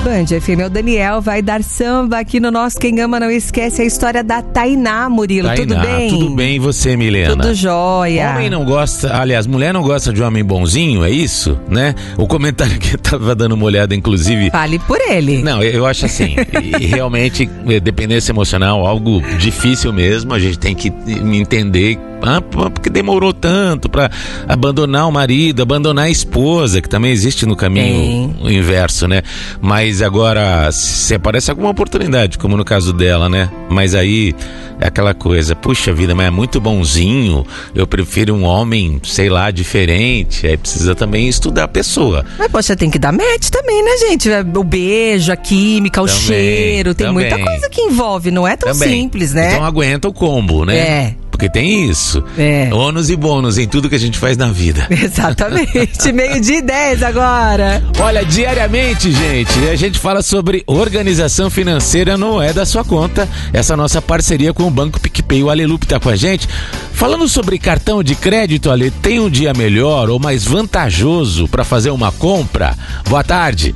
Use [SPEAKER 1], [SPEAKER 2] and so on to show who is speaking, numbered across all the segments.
[SPEAKER 1] Band FM. O Daniel vai dar samba aqui no nosso Quem Ama Não Esquece, a história da Tainá, Murilo.
[SPEAKER 2] Tainá,
[SPEAKER 1] tudo bem?
[SPEAKER 2] Tudo bem, e você, Milena?
[SPEAKER 1] Tudo jóia.
[SPEAKER 2] Homem não gosta, aliás, mulher não gosta de homem bonzinho, é isso, né? O comentário que eu tava dando uma olhada, inclusive...
[SPEAKER 1] Fale por ele.
[SPEAKER 2] Não, eu acho assim, e realmente, dependência emocional, algo difícil mesmo, a gente tem que entender... porque demorou tanto pra abandonar o marido, abandonar a esposa, que também existe no caminho inverso, né? Mas agora, se aparece alguma oportunidade, como no caso dela, né? Mas aí é aquela coisa, puxa vida, mas é muito bonzinho, eu prefiro um homem, sei lá, diferente. Aí precisa também estudar a pessoa.
[SPEAKER 1] Mas poxa, tem que dar match também, né, gente? O beijo, a química, o cheiro, tem muita coisa que envolve, não é tão simples, né?
[SPEAKER 2] Então aguenta o combo, né? Porque tem isso. Ônus e bônus em tudo que a gente faz na vida.
[SPEAKER 1] Exatamente. 12:10 agora.
[SPEAKER 2] Olha, diariamente, gente, a gente fala sobre organização financeira, não é da sua conta. Essa nossa parceria com o Banco PicPay. O Alelupe tá com a gente. Falando sobre cartão de crédito, Ale, tem um dia melhor ou mais vantajoso para fazer uma compra? Boa tarde.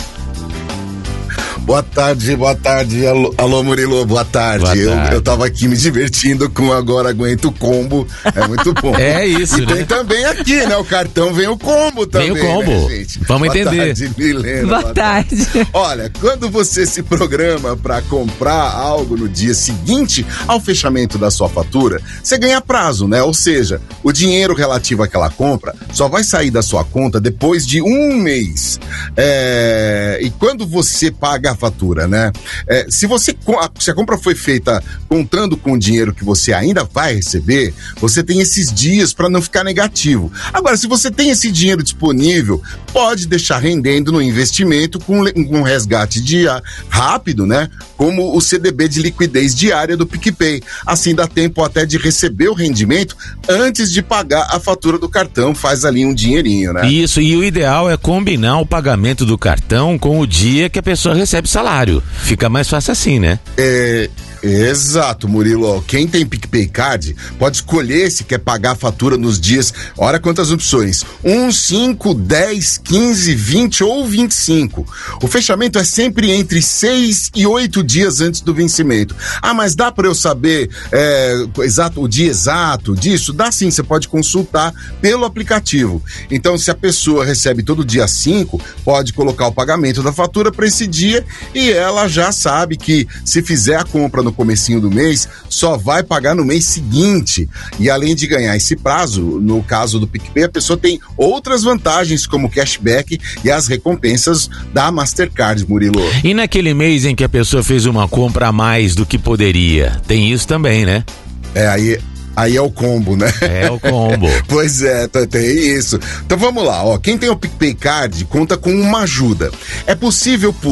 [SPEAKER 3] Boa tarde, alô Murilo, boa tarde. Eu tava aqui me divertindo com Agora Aguento o Combo, é muito bom.
[SPEAKER 2] É isso,
[SPEAKER 3] e tem também aqui, né, o cartão vem o combo também.
[SPEAKER 2] Vem o combo,
[SPEAKER 3] né, gente?
[SPEAKER 2] Vamos entender.
[SPEAKER 3] Boa tarde, Milena.
[SPEAKER 1] Boa tarde.
[SPEAKER 3] Olha, quando você se programa para comprar algo no dia seguinte ao fechamento da sua fatura, você ganha prazo, né? Ou seja, o dinheiro relativo àquela compra só vai sair da sua conta depois de um mês. E quando você paga a fatura, né? Se a compra foi feita contando com o dinheiro que você ainda vai receber, você tem esses dias para não ficar negativo. Agora, se você tem esse dinheiro disponível, pode deixar rendendo no investimento com um resgate rápido, né? Como o CDB de liquidez diária do PicPay. Assim dá tempo até de receber o rendimento antes de pagar a fatura do cartão, faz ali um dinheirinho, né?
[SPEAKER 2] Isso, e o ideal é combinar o pagamento do cartão com o dia que a pessoa recebe salário. Fica mais fácil assim, né?
[SPEAKER 3] Exato, Murilo. Quem tem PicPay Card pode escolher se quer pagar a fatura nos dias. Olha quantas opções: 1, 5, 10, 15, 20 ou 25. O fechamento é sempre entre 6 e 8 dias antes do vencimento. Mas dá para eu saber o dia exato disso? Dá sim, você pode consultar pelo aplicativo. Então, se a pessoa recebe todo dia 5, pode colocar o pagamento da fatura para esse dia e ela já sabe que se fizer a compra no comecinho do mês, só vai pagar no mês seguinte. E além de ganhar esse prazo, no caso do PicPay, a pessoa tem outras vantagens como cashback e as recompensas da Mastercard, Murilo.
[SPEAKER 2] E naquele mês em que a pessoa fez uma compra a mais do que poderia, tem isso também, né?
[SPEAKER 3] Aí é o combo, né?
[SPEAKER 2] É o combo.
[SPEAKER 3] Pois é, tem isso. Então vamos lá, quem tem o PicPay Card conta com uma ajuda. É possível